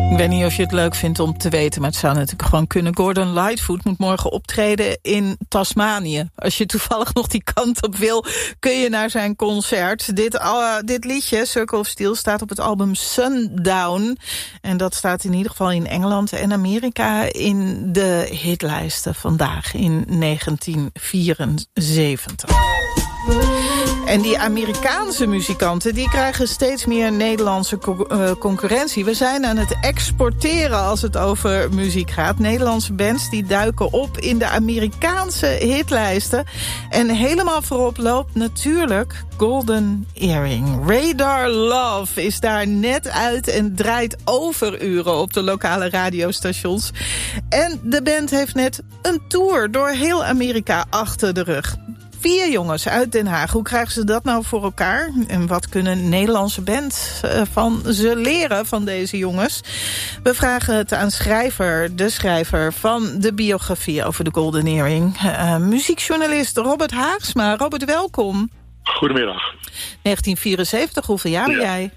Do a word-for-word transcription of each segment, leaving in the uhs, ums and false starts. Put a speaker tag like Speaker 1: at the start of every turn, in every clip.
Speaker 1: Ik weet niet of je het leuk vindt om te weten, maar het zou natuurlijk gewoon kunnen. Gordon Lightfoot moet morgen optreden in Tasmanië. Als je toevallig nog die kant op wil, kun je naar zijn concert. Dit, uh, dit liedje, Circle of Steel, staat op het album Sundown. En dat staat in ieder geval in Engeland en Amerika in de hitlijsten vandaag in negentien vierenzeventig. En die Amerikaanse muzikanten die krijgen steeds meer Nederlandse co- uh, concurrentie. We zijn aan het exporteren als het over muziek gaat. Nederlandse bands die duiken op in de Amerikaanse hitlijsten. En helemaal voorop loopt natuurlijk Golden Earring. Radar Love is daar net uit en draait overuren op de lokale radiostations. En de band heeft net een tour door heel Amerika achter de rug. Vier jongens uit Den Haag. Hoe krijgen ze dat nou voor elkaar? En wat kunnen Nederlandse bands van ze leren van deze jongens? We vragen het aan schrijver, de schrijver van de biografie over de Golden Earring. Uh, muziekjournalist Robert Haagsma. Robert, welkom.
Speaker 2: Goedemiddag.
Speaker 1: negentien vierenzeventig, hoeveel jaar ben
Speaker 2: ja.
Speaker 1: jij?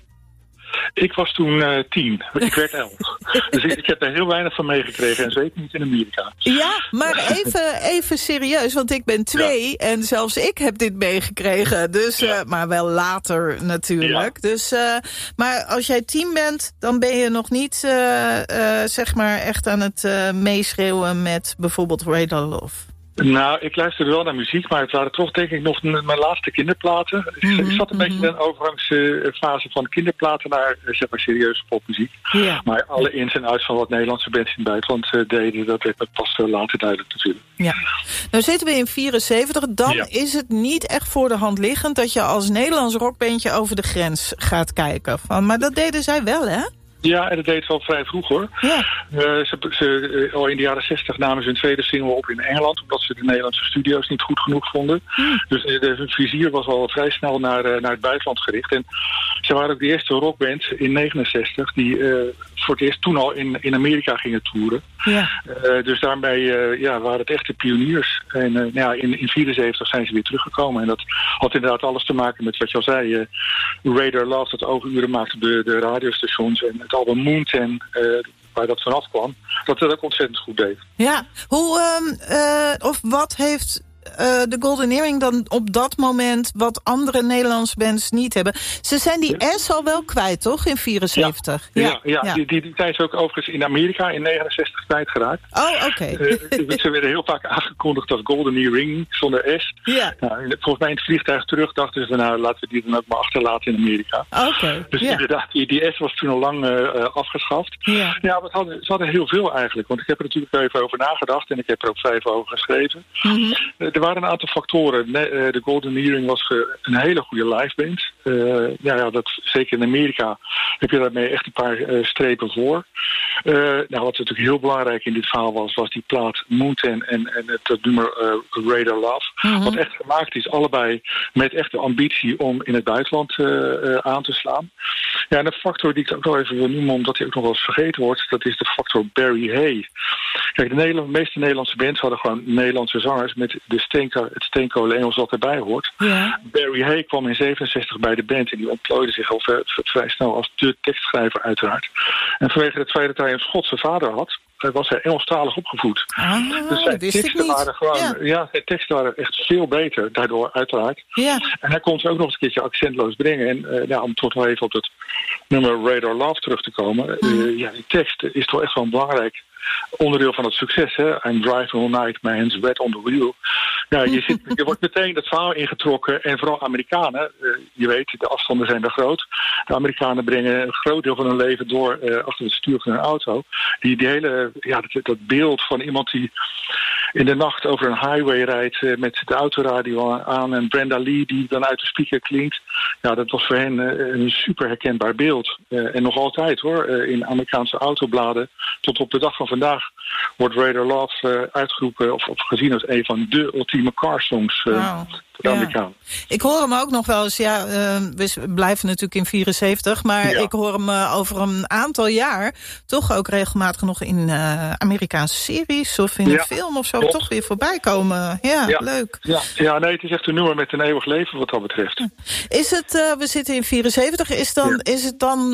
Speaker 2: Ik was toen uh, tien. Ik werd elf. Dus ik, ik heb daar heel weinig van meegekregen. En zeker niet in Amerika.
Speaker 1: Ja, maar even, even serieus. Want ik ben twee. Ja. En zelfs ik heb dit meegekregen. Dus, ja. uh, maar wel later natuurlijk. Ja. Dus, uh, maar als jij tien bent, dan ben je nog niet uh, uh, zeg maar echt aan het uh, meeschreeuwen met bijvoorbeeld Radar Love.
Speaker 2: Nou, ik luisterde wel naar muziek, maar het waren toch denk ik nog mijn laatste kinderplaten. Mm-hmm, ik zat een mm-hmm. beetje in een overgangsfase van kinderplaten naar zeg maar serieuze popmuziek. Ja. Maar alle ins en outs van wat Nederlandse bands in het buitenland uh, deden, dat werd me pas uh, later duidelijk natuurlijk.
Speaker 1: Ja. Nou zitten we in vierenzeventig, dan ja. is het niet echt voor de hand liggend dat je als Nederlands rockbandje over de grens gaat kijken. Van, maar dat deden zij wel, hè?
Speaker 2: Ja, en dat deed ze al vrij vroeg, hoor. Ja. Uh, ze, ze, uh, al in de jaren zestig namen ze een tweede single op in Engeland, omdat ze de Nederlandse studio's niet goed genoeg vonden. Hmm. Dus uh, de, hun vizier was al vrij snel naar, uh, naar het buitenland gericht. En ze waren ook de eerste rockband in negenenzestig die uh, voor het eerst toen al in, in Amerika gingen toeren. Ja. Uh, dus daarmee uh, ja, waren het echte pioniers. En uh, nou ja, in, in vierenzeventig zijn ze weer teruggekomen. En dat had inderdaad alles te maken met wat je al zei. Uh, Radar Love, dat overuren maakte op de, de radiostations. En het album Moonten, uh, waar dat vanaf kwam, dat dat ook ontzettend goed deed.
Speaker 1: Ja, hoe um, uh, of wat heeft uh, de Golden Earring dan op dat moment wat andere Nederlandse bands niet hebben? Ze zijn die ja. S al wel kwijt, toch, in vierenzeventig?
Speaker 2: Ja, ja, ja, ja. Die, die, die zijn ze ook overigens in Amerika in negenenzestig kwijtgeraakt.
Speaker 1: Oh, oké. Okay.
Speaker 2: Uh, ze werden heel vaak aangekondigd als Golden Earring zonder S. Ja. Nou, volgens mij in het vliegtuig terug dachten ze, nou, laten we die dan ook maar achterlaten in Amerika.
Speaker 1: Oké. Okay.
Speaker 2: Dus ja. inderdaad, die, die S was toen al lang uh, afgeschaft. Ja, ja maar hadden, ze hadden heel veel eigenlijk. Want ik heb er natuurlijk even over nagedacht en ik heb er ook vijf over geschreven. Mm-hmm. Uh, er waren een aantal factoren. De, uh, Golden Earring was uh, een hele goede liveband. Uh, ja, ja, dat, zeker in Amerika heb je daarmee echt een paar uh, strepen voor. Uh, nou, wat natuurlijk heel belangrijk in dit verhaal was, was die plaat Moonten en, en het, het nummer uh, Radar Love. Mm-hmm. Wat echt gemaakt is, allebei met echt de ambitie om in het buitenland uh, uh, aan te slaan. Ja, en een factor die ik ook wel even wil noemen, omdat hij ook nog wel eens vergeten wordt, dat is de factor Barry Hay. Kijk, de, Nederland, de meeste Nederlandse bands hadden gewoon Nederlandse zangers met de steenko- het steenkolen Engels dat erbij hoort. Ja. Barry Hay kwam in zevenenzestig bij de band en die ontplooide zich al v- v- vrij snel als de tekstschrijver uiteraard. En vanwege het feit dat hij een Schotse vader had, was hij Engelstalig opgevoed.
Speaker 1: Ah,
Speaker 2: dus zijn teksten
Speaker 1: niet.
Speaker 2: waren gewoon, ja. ja, zijn teksten waren echt veel beter, daardoor uiteraard. Ja. En hij kon ze ook nog eens een keertje accentloos brengen. En uh, ja, om toch nog even op het nummer Radar Love terug te komen. Mm. Uh, ja, die tekst is toch echt wel een belangrijk onderdeel van het succes, hè? I'm driving all night, my hands wet on the wheel. Ja, je, zit, je wordt meteen dat verhaal ingetrokken. En vooral Amerikanen, uh, je weet, de afstanden zijn er groot. De Amerikanen brengen een groot deel van hun leven door uh, achter het stuur van hun auto. Die, die hele, ja, dat, dat beeld van iemand die in de nacht over een highway rijdt uh, met de autoradio aan en Brenda Lee die dan uit de speaker klinkt. Ja, dat was voor hen uh, een super herkenbaar beeld. Uh, en nog altijd hoor, uh, in Amerikaanse autobladen tot op de dag van vandaag wordt Radar Love uh, uitgeroepen of, of gezien als een van de ultieme carsongs uh, wow. voor de Amerikanen.
Speaker 1: Ja. Ik hoor hem ook nog wel eens, ja, uh, we blijven natuurlijk in vierenzeventig, maar ja. ik hoor hem uh, over een aantal jaar toch ook regelmatig nog in uh, Amerikaanse series of in ja. een film of zo Klopt. toch weer voorbij komen. Ja, ja, leuk.
Speaker 2: Ja. ja, nee, het is echt een nummer met een eeuwig leven wat dat betreft.
Speaker 1: Is het, uh, we zitten in vierenzeventig, is, dan, ja. is het dan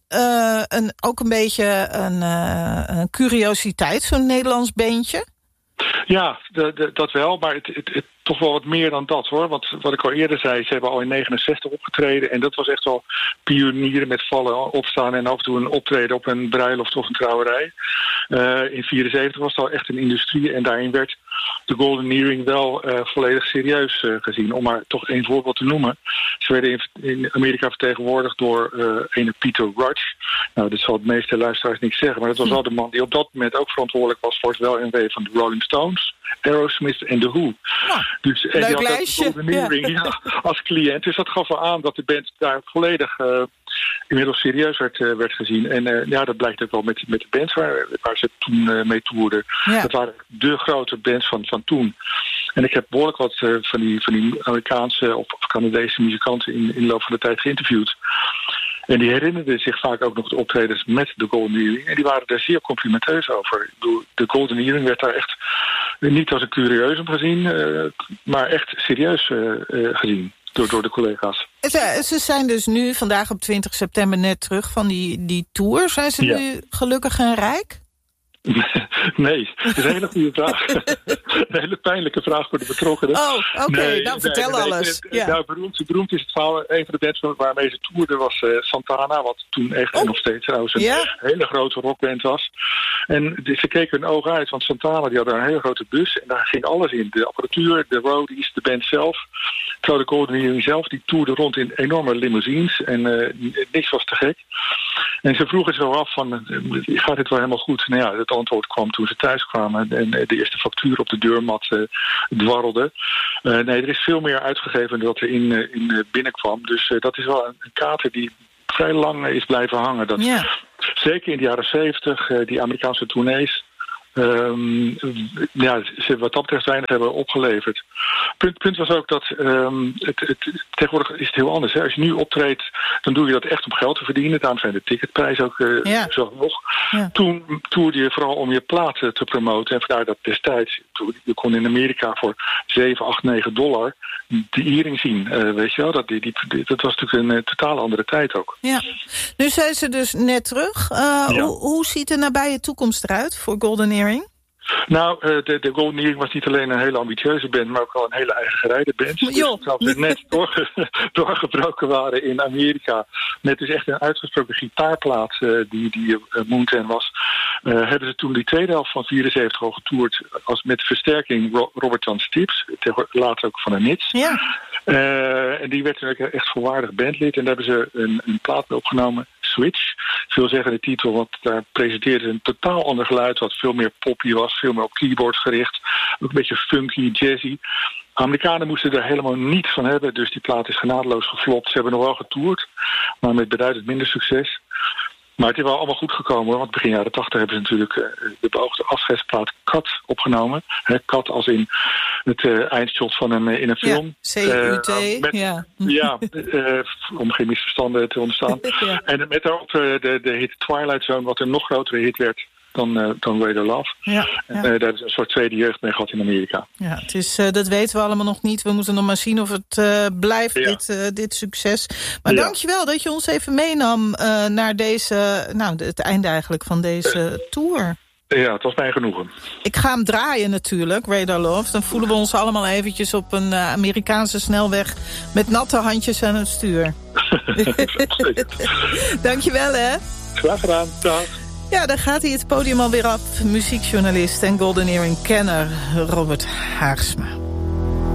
Speaker 1: uh, een, ook een beetje een, uh, een curiositeit, zo'n Nederlands beentje?
Speaker 2: Ja, de, de, dat wel, maar het, het, het, toch wel wat meer dan dat, hoor. Want wat ik al eerder zei, ze hebben al in negenenzestig opgetreden... en dat was echt wel pionieren met vallen, opstaan... en af en toe een optreden op een bruiloft of een trouwerij. Uh, in vierenzeventig was het al echt een industrie... en daarin werd de Golden Earring wel uh, volledig serieus uh, gezien. Om maar toch één voorbeeld te noemen. Ze werden in, in Amerika vertegenwoordigd door uh, ene Peter Rudge. Nou, dit zal het meeste luisteraars niks zeggen... maar dat was wel de man die op dat moment ook verantwoordelijk was... voor het wel en wee van de Rolling Stones... Aerosmith en The Who.
Speaker 1: Ja,
Speaker 2: dus, en
Speaker 1: leuk
Speaker 2: die had
Speaker 1: lijstje.
Speaker 2: Golden Earring, ja. Ja, als cliënt. Dus dat gaf wel aan dat de band daar volledig uh, inmiddels serieus werd, uh, werd gezien. En uh, ja, dat blijkt ook wel met, met de bands waar, waar ze toen uh, mee toerden. Ja. Dat waren de grote bands van, van toen. En ik heb behoorlijk wat uh, van, die, van die Amerikaanse of Canadese muzikanten in, in de loop van de tijd geïnterviewd. En die herinnerden zich vaak ook nog de optredens met de Golden Earring. En die waren daar zeer complimenteus over. De Golden Earring werd daar echt niet als een curieusum gezien, uh, maar echt serieus uh, uh, gezien door, door de collega's.
Speaker 1: Ze, ze zijn dus nu vandaag op twintig september net terug van die, die tour. Zijn ze ja. nu gelukkig en rijk?
Speaker 2: Nee, dat is een hele goede vraag. Een hele pijnlijke vraag voor de betrokkenen.
Speaker 1: Oh, oké, okay, nee, nou nee, vertel nee, alles. Nee,
Speaker 2: ja. Nou, beroemd, beroemd is het verhaal. Een van de bands waarmee ze toerden was uh, Santana, wat toen echt oh. nog steeds trouwens een ja. hele grote rockband was. En ze keken hun ogen uit, want Santana die had een hele grote bus en daar ging alles in. De apparatuur, de roadies, de band zelf. Terwijl de Golden Earring zelf, die toerde rond in enorme limousines en uh, niks was te gek. En ze vroegen zich wel af van, gaat dit wel helemaal goed? Nou ja, het antwoord kwam toen ze thuis kwamen en de eerste factuur op de deurmat uh, dwarrelde. Uh, nee, er is veel meer uitgegeven dan dat er in, uh, in uh, binnenkwam. Dus uh, dat is wel een, een kater die vrij lang uh, is blijven hangen. Dat, yeah. Zeker in de jaren zeventig, uh, die Amerikaanse tournees. Um, ja, ze wat dat betreft weinig hebben opgeleverd. Punt, punt was ook dat um, het, het, tegenwoordig is het heel anders. Hè? Als je nu optreedt, dan doe je dat echt om geld te verdienen. Daarom zijn de ticketprijzen ook uh, ja. zo hoog. Ja. Toen toerde je vooral om je platen te promoten. En vandaar dat destijds, je kon in Amerika voor zeven, acht, negen dollar de earring zien. Uh, weet je wel, dat, die, die, dat was natuurlijk een uh, totaal andere tijd ook.
Speaker 1: Ja. Nu zijn ze dus net terug. Uh, ja. hoe, hoe ziet de nabije toekomst eruit voor Golden Earring?
Speaker 2: Nou, de, de Golden Earring was niet alleen een hele ambitieuze band, maar ook wel een hele eigen gereide band. Dus terwijl ze net doorge, doorgebroken waren in Amerika, met dus echt een uitgesproken gitaarplaat uh, die, die uh, Mountain was, uh, hebben ze toen die tweede helft van vierenzeventig al getoerd als met versterking Ro- Robert Jan Stips, later ook van de Nits. Ja. Uh, en die werd toen echt volwaardig bandlid en daar hebben ze een, een plaat mee opgenomen. Switch, veelzeggende titel, want daar presenteerde ze een totaal ander geluid, wat veel meer poppy was, veel meer op keyboards gericht, ook een beetje funky, jazzy. Amerikanen moesten er helemaal niets van hebben, dus die plaat is genadeloos geflopt. Ze hebben nog wel getoerd, maar met beduidend minder succes. Maar het is wel allemaal goed gekomen, hoor, want begin jaren tachtig hebben ze natuurlijk uh, de beoogde afscheidsplaat Cut opgenomen. He, Cut als in het uh, eindshot van een, uh, in een film.
Speaker 1: Ja, C U T, uh, met,
Speaker 2: ja. Ja, uh, om geen misverstanden te ontstaan. Ja. En met daarop uh, de, de hit Twilight Zone, wat een nog grotere hit werd dan, uh, dan Radar Love. Ja, ja. Uh, daar hebben ze een soort tweede jeugd mee gehad in Amerika.
Speaker 1: Ja, het is, uh, dat weten we allemaal nog niet. We moeten nog maar zien of het uh, blijft, ja. dit, uh, dit succes. Maar ja. dankjewel dat je ons even meenam uh, naar deze, nou, het einde eigenlijk van deze uh, tour.
Speaker 2: Ja, het was mij genoegen.
Speaker 1: Ik ga hem draaien natuurlijk, Radar Love. Dan voelen we ons allemaal eventjes op een uh, Amerikaanse snelweg met natte handjes aan het stuur. Dankjewel, hè.
Speaker 2: Graag gedaan, dag.
Speaker 1: Ja, dan gaat hij het podium alweer af. Muziekjournalist en Golden Earring kenner Robert Haagsma.